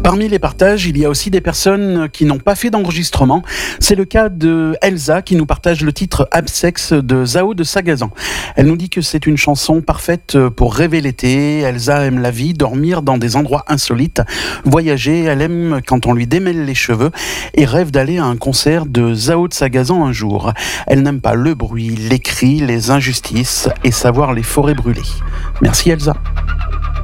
Parmi les partages, il y a aussi des personnes qui n'ont pas fait d'enregistrement. C'est le cas de Elsa qui nous partage le titre Absex de Zao de Sagazan. Elle nous dit que c'est une chanson parfaite pour rêver l'été. Elsa aime la vie, dormir dans des endroits insolites, voyager. Elle aime quand on lui démêle les cheveux et rêve d'aller à un concert de Zao de Sagazan un jour. Elle n'aime pas le bruit, les cris, les injustices et savoir les forêts brûlées. Merci Elsa.